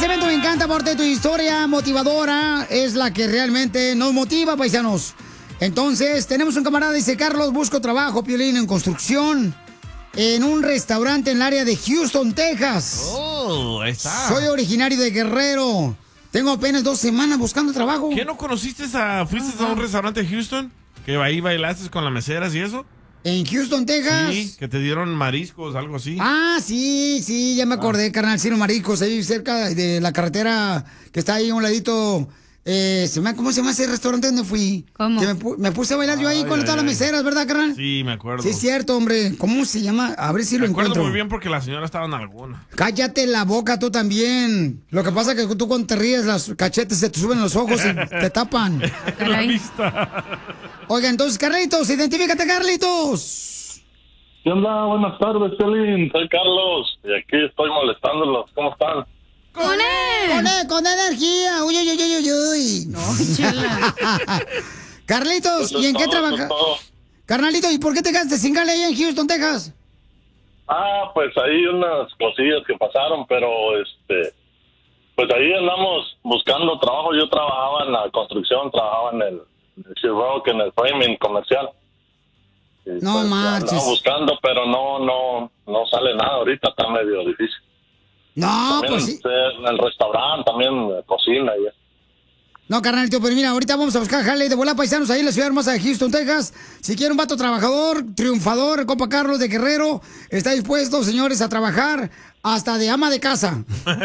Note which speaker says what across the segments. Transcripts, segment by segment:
Speaker 1: segmento me encanta porque tu historia motivadora es la que realmente nos motiva, paisanos. Entonces, tenemos un camarada, dice Carlos, busco trabajo, Piolín, en construcción, en un restaurante en el área de Houston, Texas.
Speaker 2: Oh, ahí está.
Speaker 1: Soy originario de Guerrero. Tengo apenas 2 semanas buscando trabajo.
Speaker 2: ¿Qué no conociste fuiste a un restaurante de Houston? Que ahí bailaste con las meseras y eso.
Speaker 1: ¿En Houston, Texas?
Speaker 2: Sí, que te dieron mariscos, algo así.
Speaker 1: Ah, sí, ya me acordé, carnal, Ciro Mariscos, ahí cerca de la carretera que está ahí a un ladito. ¿Cómo se llama ese restaurante donde fui?
Speaker 3: ¿Cómo?
Speaker 1: Que me puse a bailar yo ahí con todas las meseras, ¿verdad, carnal?
Speaker 2: Sí, me acuerdo.
Speaker 1: Sí, es cierto, hombre. ¿Cómo se llama? A ver si lo encuentro.
Speaker 2: Me acuerdo muy bien porque la señora estaba en alguna.
Speaker 1: Cállate la boca tú también. Lo que pasa es que tú cuando te ríes, los cachetes se te suben los ojos y te tapan.
Speaker 2: La vista.
Speaker 1: Oiga, entonces, Carlitos, identifícate, Carlitos.
Speaker 4: ¿Qué onda? Buenas tardes, Piolín. Soy Carlos y aquí estoy molestándolos. ¿Cómo están?
Speaker 3: ¡Con él!
Speaker 1: ¡Con energía! ¡Uy, uy, uy, uy, uy!
Speaker 3: No, chela.
Speaker 1: Carlitos, ¿y en qué trabajas? Carnalito, ¿y por qué te quedaste sin jale allá en Houston, Texas?
Speaker 4: Pues hay unas cosillas que pasaron, pero pues ahí andamos buscando trabajo. Yo trabajaba en la construcción, trabajaba en el Rock, en el framing comercial. Y
Speaker 1: no
Speaker 4: pues,
Speaker 1: marches.
Speaker 4: andaba buscando, pero no sale nada ahorita, está medio difícil.
Speaker 1: No,
Speaker 4: también,
Speaker 1: pues sí.
Speaker 4: En el restaurante también cocina y eso.
Speaker 1: No, carnalito, pero mira, ahorita vamos a buscar jale de volar paisanos ahí en la ciudad hermosa de Houston, Texas. Si quiere un vato trabajador, triunfador, compa Carlos de Guerrero, está dispuesto, señores, a trabajar hasta de ama de casa.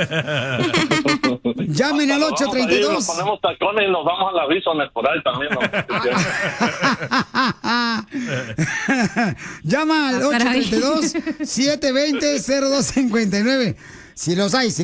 Speaker 1: Llamen al 832.
Speaker 4: Nos ponemos tacones y nos vamos a la Bisones por ahí también.
Speaker 1: Llama al 832-720-0259. Si los hay.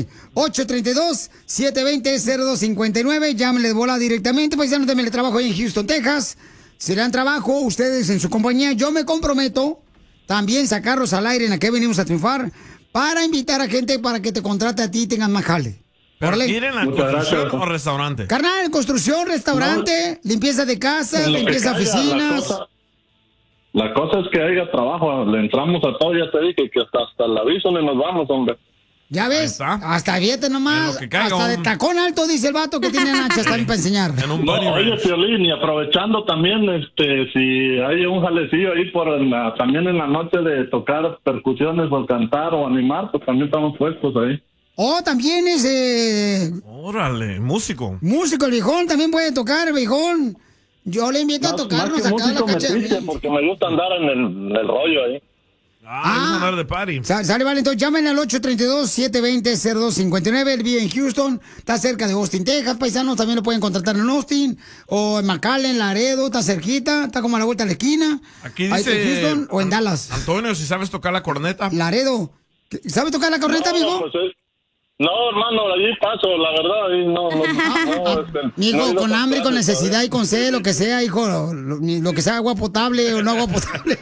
Speaker 1: 832-720-0259. Llámenle de bola directamente. Pues ya no denme trabajo ahí en Houston, Texas. Si le dan trabajo, ustedes en su compañía, yo me comprometo también sacarlos al aire en la que venimos a triunfar para invitar a gente para que te contrate a ti y tengan más jale.
Speaker 2: ¿Pero quieren la construcción o restaurante?
Speaker 1: Carnal, construcción, restaurante, limpieza de casa, limpieza de oficinas.
Speaker 4: La cosa es que haya trabajo, le entramos a todo, ya te dije que hasta la Bisones nos vamos, hombre.
Speaker 1: ¿Ya ves? Hasta fíjate nomás. Hasta de tacón alto, dice el vato que tiene nachas también para enseñar.
Speaker 4: Oye, Piolín, y aprovechando también, si hay un jalecillo ahí también en la noche de tocar percusiones o cantar o animar, pues también estamos puestos ahí.
Speaker 1: Oh, también es...
Speaker 2: Órale, músico.
Speaker 1: Músico, el viejón, también puede tocar, el viejón. Yo le invito a tocarnos acá la cacha.
Speaker 4: Porque me gusta andar en el rollo ahí.
Speaker 2: Andar de party.
Speaker 1: Sale, vale, entonces llamen al 832-720-0259. Él vive en Houston, está cerca de Austin, Texas, paisanos. También lo pueden contratar en Austin o en McAllen, Laredo, está cerquita, está como a la vuelta de la esquina.
Speaker 2: Aquí
Speaker 1: ahí
Speaker 2: dice
Speaker 1: en Houston o en Dallas.
Speaker 2: Antonio, si sabes tocar la corneta.
Speaker 1: Laredo. ¿Sabes tocar la corneta, amigo?
Speaker 4: Pues no, hermano, allí paso, la verdad, ahí
Speaker 1: Mijo, con hambre, con necesidad y con sed, lo que sea, hijo, lo que sea, agua potable o no agua potable.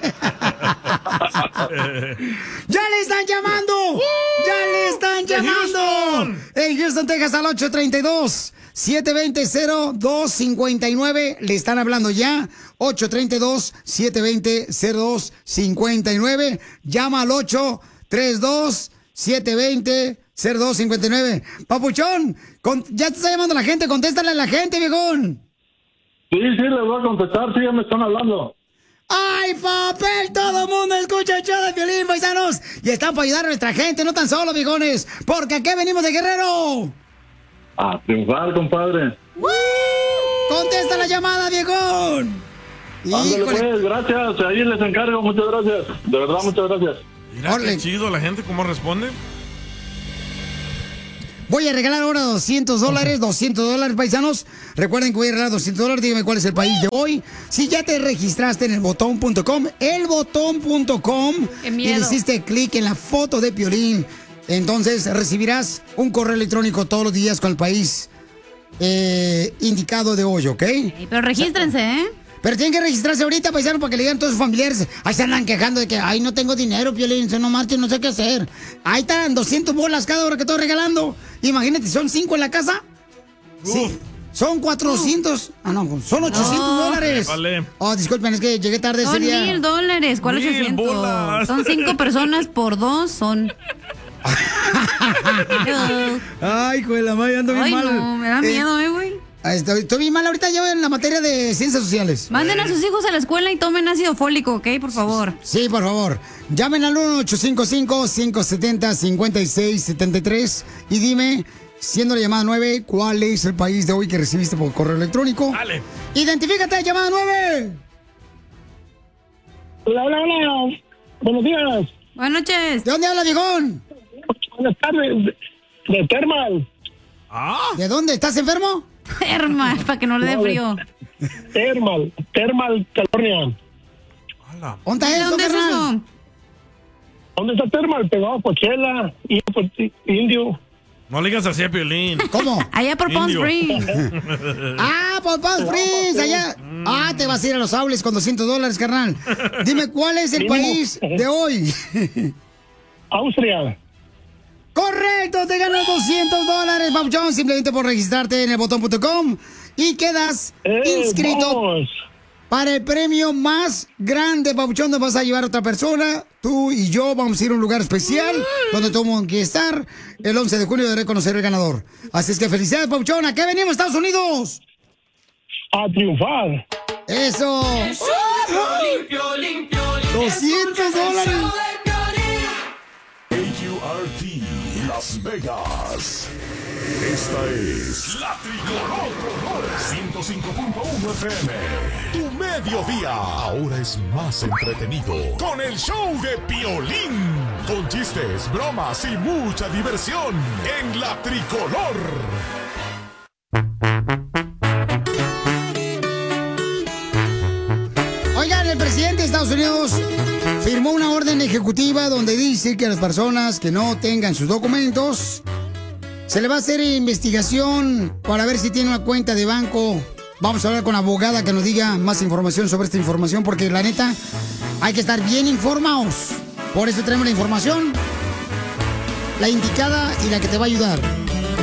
Speaker 1: ¡Ya le están llamando! ¡Ya le están llamando! En Houston, Texas, al 832-720-0259. Le están hablando ya. 832-720-0259. Llama al 832-720-0259. Papuchón, ya te está llamando la gente. Contéstale a la gente, viejón.
Speaker 4: Sí, les voy a contestar. Sí, ya me están hablando.
Speaker 1: ¡Ay, papel! Todo el mundo escucha el show de Piolín, paisanos. Y están para ayudar a nuestra gente, no tan solo, viejones. Porque aquí venimos de Guerrero.
Speaker 4: A triunfar, compadre.
Speaker 1: ¡Contesta la llamada, viejón!
Speaker 4: Ándale, pues, gracias. Ahí les encargo. Muchas gracias. De verdad, muchas gracias.
Speaker 2: Mira qué chido la gente, cómo responde.
Speaker 1: Voy a regalar ahora $200, paisanos. Recuerden que voy a regalar $200. Dígame cuál es el país de hoy. Si ya te registraste en elbotón.com, elbotón.com, y le hiciste clic en la foto de Piolín, entonces recibirás un correo electrónico todos los días con el país indicado de hoy, ¿ok?
Speaker 3: Pero regístrense, ¿eh?
Speaker 1: Pero tienen que registrarse ahorita, paisano, para que le digan a todos sus familiares. Ahí se andan quejando de que, ay, no tengo dinero, Piolín, no marchen, no sé qué hacer. Ahí están, 200 bolas cada hora que estoy regalando. Imagínate, ¿son 5 en la casa? Sí. Son 400. Son $800.
Speaker 2: Vale.
Speaker 1: Oh, disculpen, es que llegué tarde ese día.
Speaker 3: Son $1,000. ¿Cuál 800? Son 5 personas por 2, son...
Speaker 1: Ay, hijo de la madre, ando bien
Speaker 3: Ay,
Speaker 1: mal.
Speaker 3: no, me da miedo, güey.
Speaker 1: Estoy bien mal ahorita, yo en la materia de ciencias sociales.
Speaker 3: Manden a sus hijos a la escuela y tomen ácido fólico, ¿ok? Por favor.
Speaker 1: Sí, por favor. Llamen al 1-855-570-5673 y dime, siendo la llamada 9, ¿cuál es el país de hoy que recibiste por correo electrónico?
Speaker 2: Dale.
Speaker 1: ¡Identifícate, llamada 9!
Speaker 5: Hola, hola, hola. Buenos días.
Speaker 3: Buenas noches.
Speaker 1: ¿De dónde habla, viejón?
Speaker 5: Buenas tardes. De Thermal.
Speaker 2: Ah,
Speaker 1: ¿De dónde? ¿Estás enfermo?
Speaker 3: Hermano, para que no le dé frío.
Speaker 5: Thermal, California.
Speaker 2: hola.
Speaker 1: ¿Dónde está
Speaker 3: ¿De
Speaker 1: eso,
Speaker 3: dónde es
Speaker 1: carnal?
Speaker 3: eso?
Speaker 5: ¿Dónde está Thermal? Pegado a Coachella y por Indio.
Speaker 2: No le digas así a Piolín.
Speaker 1: ¿Cómo?
Speaker 3: Allá por Palm
Speaker 2: Indio.
Speaker 3: Springs.
Speaker 1: Ah, por Palm Springs, allá. Ah, te vas a ir a Los Aules con $200, carnal. Dime, ¿cuál es el
Speaker 5: Mínimo.
Speaker 1: país de hoy?
Speaker 5: Austria.
Speaker 1: Correcto, te ganas $200, papuchón, simplemente por registrarte en el botón.com y quedas inscrito
Speaker 5: Vamos.
Speaker 1: para el premio más grande, papuchón. Nos vas a llevar a otra persona, tú y yo vamos a ir a un lugar especial donde todo que estar. El 11 de junio de reconocer el ganador. Así es que felicidades, papuchón. ¿A qué venimos, Estados Unidos?
Speaker 5: A triunfar.
Speaker 1: ¡Eso! $200.
Speaker 6: KQRT Las Vegas. Esta es La Tricolor 105.1 FM. Tu mediodía ahora es más entretenido con el show de Piolín. Con chistes, bromas y mucha diversión en La Tricolor.
Speaker 1: Oigan, el presidente de Estados Unidos firmó una orden ejecutiva donde dice que a las personas que no tengan sus documentos se le va a hacer investigación para ver si tiene una cuenta de banco. Vamos a hablar con la abogada que nos diga más información sobre esta información, porque la neta hay que estar bien informados. Por eso tenemos la información, la indicada y la que te va a ayudar.